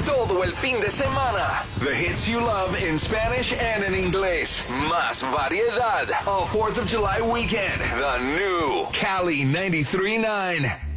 todo el fin de semana. The hits you love in Spanish and in inglés. Más variedad. All 4th of July weekend. The new Cali 93.9.